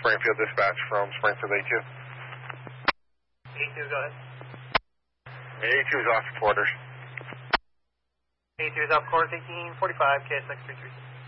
Springfield dispatch from Springfield A2. A2, go ahead. A2 is off quarters. A2 is off course, 1845, KSX 336.